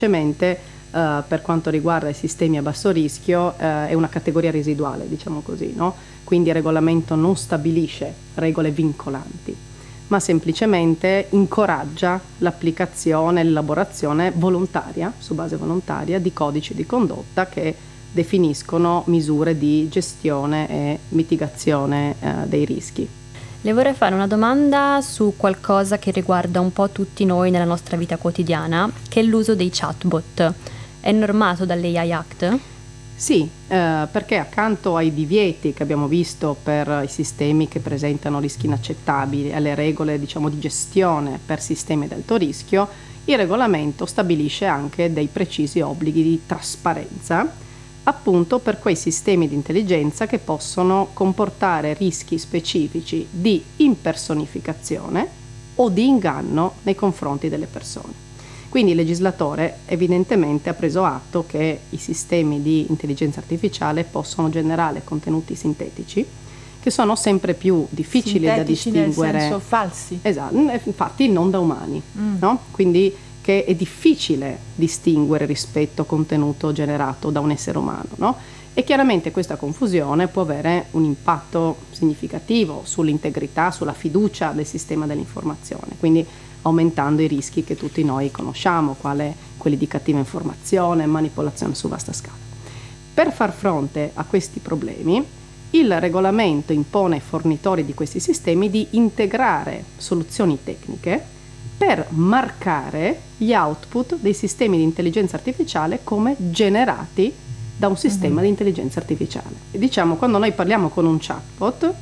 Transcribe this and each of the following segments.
Semplicemente per quanto riguarda i sistemi a basso rischio è una categoria residuale, diciamo così, no? Quindi il regolamento non stabilisce regole vincolanti, ma semplicemente incoraggia l'applicazione e l'elaborazione volontaria, su base volontaria, di codici di condotta che definiscono misure di gestione e mitigazione dei rischi. Le vorrei fare una domanda su qualcosa che riguarda un po' tutti noi nella nostra vita quotidiana, che è l'uso dei chatbot. È normato dall'AI Act? Sì, perché accanto ai divieti che abbiamo visto per i sistemi che presentano rischi inaccettabili, alle regole diciamo di gestione per sistemi ad alto rischio, il regolamento stabilisce anche dei precisi obblighi di trasparenza appunto per quei sistemi di intelligenza che possono comportare rischi specifici di impersonificazione o di inganno nei confronti delle persone. Quindi il legislatore evidentemente ha preso atto che i sistemi di intelligenza artificiale possono generare contenuti sintetici che sono sempre più difficili da distinguere. Nel senso falsi. Esatto, infatti non da umani, no? Quindi che è difficile distinguere rispetto a contenuto generato da un essere umano, no? E chiaramente questa confusione può avere un impatto significativo sull'integrità, sulla fiducia del sistema dell'informazione, quindi aumentando i rischi che tutti noi conosciamo, quale quelli di cattiva informazione, manipolazione su vasta scala. Per far fronte a questi problemi, il regolamento impone ai fornitori di questi sistemi di integrare soluzioni tecniche per marcare gli output dei sistemi di intelligenza artificiale come generati da un sistema di intelligenza artificiale. E diciamo, quando noi parliamo con un chatbot,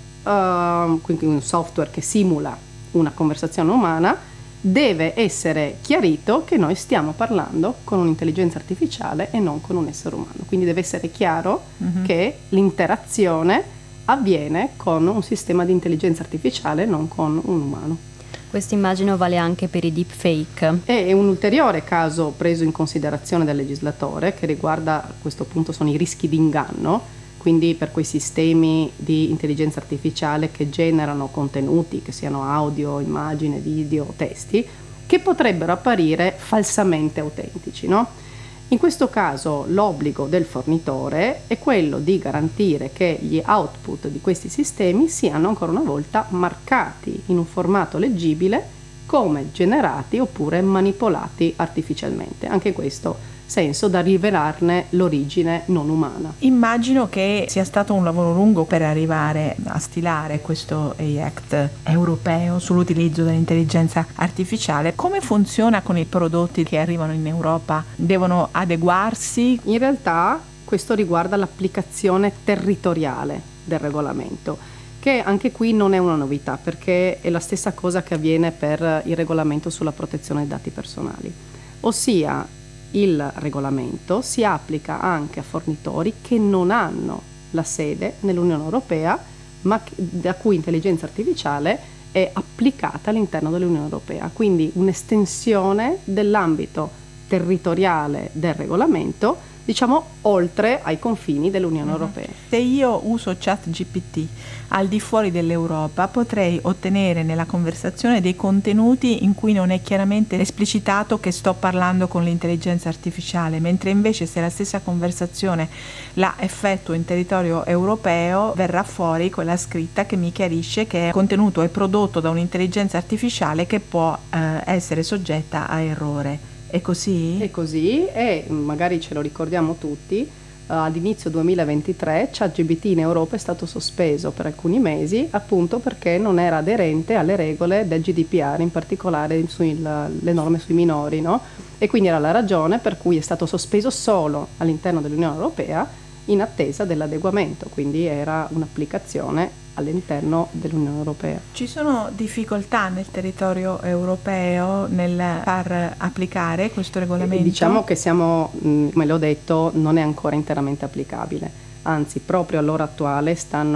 quindi un software che simula una conversazione umana, deve essere chiarito che noi stiamo parlando con un'intelligenza artificiale e non con un essere umano. Quindi deve essere chiaro che l'interazione avviene con un sistema di intelligenza artificiale, non con un umano. Questo immagino vale anche per i deepfake. E un ulteriore caso preso in considerazione dal legislatore che riguarda a questo punto sono i rischi di inganno, quindi per quei sistemi di intelligenza artificiale che generano contenuti, che siano audio, immagine, video, testi, che potrebbero apparire falsamente autentici, no? In questo caso l'obbligo del fornitore è quello di garantire che gli output di questi sistemi siano ancora una volta marcati in un formato leggibile come generati oppure manipolati artificialmente. Anche questo senso da rivelarne l'origine non umana. Immagino che sia stato un lavoro lungo per arrivare a stilare questo AI Act europeo sull'utilizzo dell'intelligenza artificiale. Come funziona con i prodotti che arrivano in Europa? Devono adeguarsi? In realtà questo riguarda l'applicazione territoriale del regolamento, che anche qui non è una novità perché è la stessa cosa che avviene per il regolamento sulla protezione dei dati personali, ossia il regolamento si applica anche a fornitori che non hanno la sede nell'Unione Europea, ma da cui intelligenza artificiale è applicata all'interno dell'Unione Europea, quindi un'estensione dell'ambito territoriale del regolamento, diciamo oltre ai confini dell'Unione Europea. Se io uso ChatGPT al di fuori dell'Europa, potrei ottenere nella conversazione dei contenuti in cui non è chiaramente esplicitato che sto parlando con l'intelligenza artificiale, mentre invece se la stessa conversazione la effettuo in territorio europeo, verrà fuori quella scritta che mi chiarisce che il contenuto è prodotto da un'intelligenza artificiale che può essere soggetta a errore. È così? È così e magari ce lo ricordiamo tutti, ad inizio 2023 ChatGPT in Europa è stato sospeso per alcuni mesi appunto perché non era aderente alle regole del GDPR, in particolare le norme sui minori, no? E quindi era la ragione per cui è stato sospeso solo all'interno dell'Unione Europea in attesa dell'adeguamento, quindi era un'applicazione all'interno dell'Unione Europea. Ci sono difficoltà nel territorio europeo nel far applicare questo regolamento? Diciamo che come l'ho detto, non è ancora interamente applicabile, anzi proprio all'ora attuale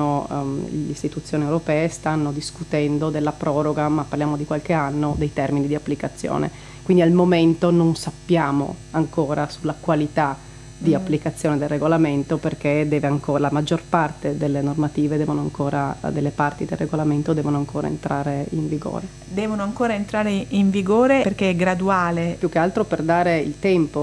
le istituzioni europee stanno discutendo della proroga, ma parliamo di qualche anno, dei termini di applicazione, quindi al momento non sappiamo ancora sulla qualità di applicazione del regolamento perché la maggior parte delle normative delle parti del regolamento devono ancora entrare in vigore. Devono ancora entrare in vigore perché è graduale? Più che altro per dare il tempo